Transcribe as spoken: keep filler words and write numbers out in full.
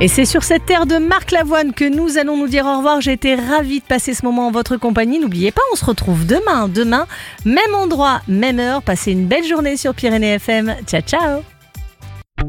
Et c'est sur cette terre de Marc Lavoine que nous allons nous dire au revoir. J'ai été ravie de passer ce moment en votre compagnie. N'oubliez pas, on se retrouve demain. Demain, même endroit, même heure. Passez une belle journée sur Pyrénées F M. Ciao, ciao.